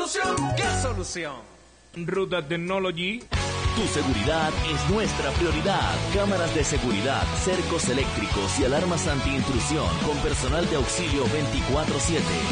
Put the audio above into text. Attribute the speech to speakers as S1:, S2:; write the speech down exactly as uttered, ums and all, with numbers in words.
S1: solución? ¿Qué solución?
S2: Ruta Technology.
S3: Tu seguridad es nuestra prioridad. Cámaras de seguridad, cercos eléctricos y alarmas anti-intrusión con personal de auxilio veinticuatro siete.